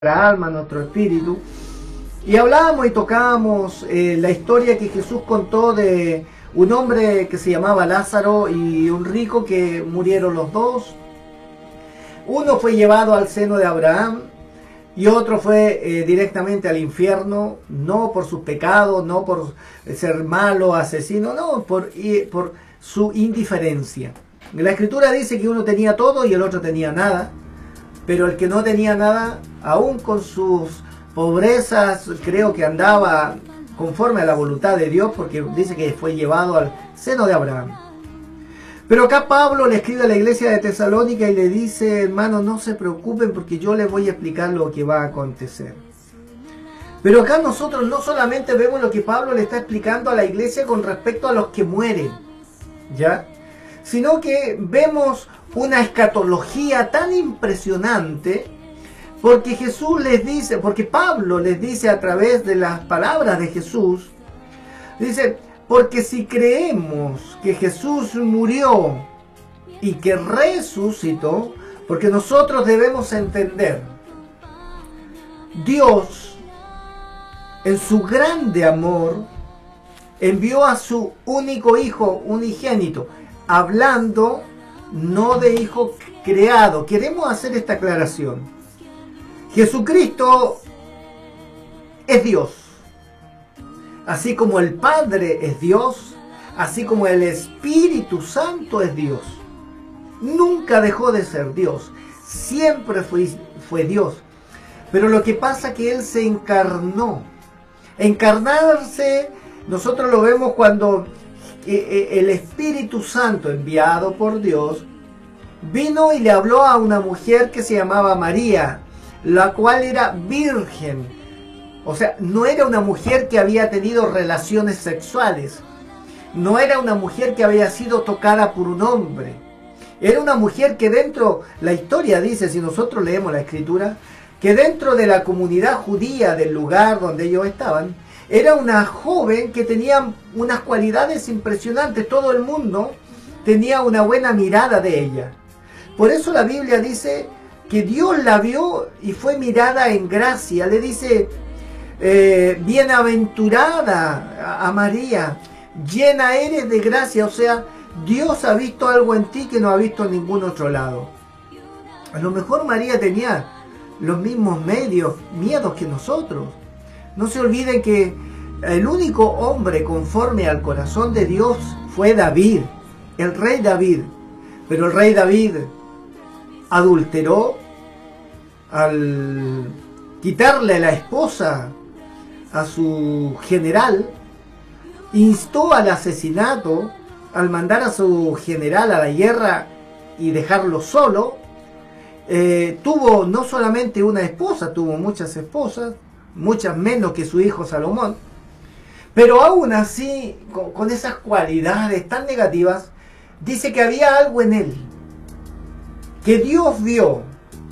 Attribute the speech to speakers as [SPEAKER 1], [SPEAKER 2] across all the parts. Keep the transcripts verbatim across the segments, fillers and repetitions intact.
[SPEAKER 1] nuestra alma, nuestro espíritu. Y hablábamos y tocábamos eh, la historia que Jesús contó de un hombre que se llamaba Lázaro y un rico que murieron los dos. Uno fue llevado al seno de Abraham y otro fue eh, directamente al infierno, no por sus pecados, no por ser malo, asesino, no, por, eh, por su indiferencia. La Escritura dice que uno tenía todo y el otro tenía nada, pero el que no tenía nada, aún con sus pobrezas, creo que andaba conforme a la voluntad de Dios, porque dice que fue llevado al seno de Abraham. Pero acá Pablo le escribe a la iglesia de Tesalónica y le dice: hermanos, no se preocupen porque yo les voy a explicar lo que va a acontecer. Pero acá nosotros no solamente vemos lo que Pablo le está explicando a la iglesia con respecto a los que mueren, ¿ya? Sino que vemos una escatología tan impresionante, porque Jesús les dice, porque Pablo les dice a través de las palabras de Jesús, dice: porque si creemos que Jesús murió y que resucitó, porque nosotros debemos entender, Dios en su grande amor envió a su único hijo unigénito, hablando no de hijo creado. Queremos hacer esta aclaración. Jesucristo es Dios. Así como el Padre es Dios, así como el Espíritu Santo es Dios. Nunca dejó de ser Dios. Siempre fue, fue Dios. Pero lo que pasa es que Él se encarnó. Encarnarse, nosotros lo vemos cuando el Espíritu Santo, enviado por Dios, vino y le habló a una mujer que se llamaba María, la cual era virgen. O sea, no era una mujer que había tenido relaciones sexuales, no era una mujer que había sido tocada por un hombre, era una mujer que dentro, la historia dice, si nosotros leemos la Escritura, que dentro de la comunidad judía del lugar donde ellos estaban, era una joven que tenía unas cualidades impresionantes. Todo el mundo tenía una buena mirada de ella. Por eso la Biblia dice que Dios la vio y fue mirada en gracia. Le dice, eh, bienaventurada a María, llena eres de gracia. O sea, Dios ha visto algo en ti que no ha visto en ningún otro lado. A lo mejor María tenía los mismos medios, miedos que nosotros. No se olviden que el único hombre conforme al corazón de Dios fue David, el rey David. Pero el rey David adulteró al quitarle la esposa a su general, instó al asesinato, al mandar a su general a la guerra y dejarlo solo. Eh, tuvo no solamente una esposa, tuvo muchas esposas, muchas menos que su hijo Salomón, pero aún así, con, con esas cualidades tan negativas, dice que había algo en él, que Dios vio,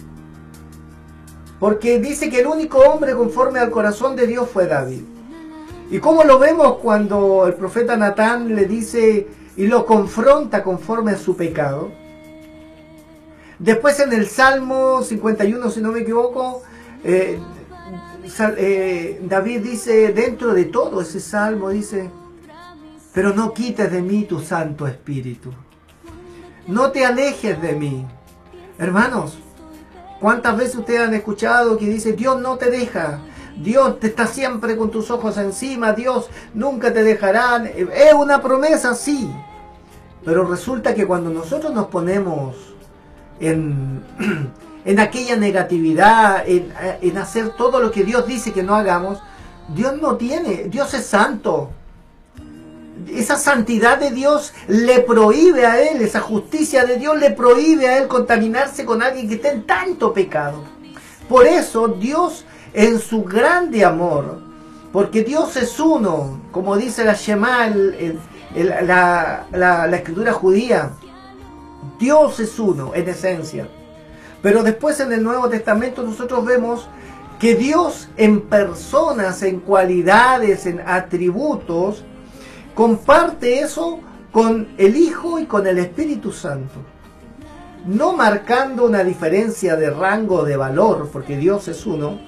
[SPEAKER 1] porque dice que el único hombre conforme al corazón de Dios fue David. ¿Y cómo lo vemos cuando el profeta Natán le dice y lo confronta conforme a su pecado? Después en el Salmo cincuenta y uno, si no me equivoco, eh, Eh, David dice, dentro de todo ese salmo, dice: pero no quites de mí tu Santo Espíritu, no te alejes de mí. Hermanos, ¿cuántas veces ustedes han escuchado que dice: Dios no te deja, Dios te está siempre con tus ojos encima, Dios nunca te dejará? Es una promesa, sí, pero resulta que cuando nosotros nos ponemos en... en aquella negatividad, en, en hacer todo lo que Dios dice que no hagamos, Dios no tiene, Dios es santo. Esa santidad de Dios le prohíbe a Él, esa justicia de Dios le prohíbe a Él contaminarse con alguien que está en tanto pecado. Por eso Dios, en su grande amor, porque Dios es uno, como dice la Shema, el, el, el, la, la, la escritura judía, Dios es uno en esencia. Pero después en el Nuevo Testamento nosotros vemos que Dios en personas, en cualidades, en atributos, comparte eso con el Hijo y con el Espíritu Santo. no marcando una diferencia de rango de valor, porque Dios es uno,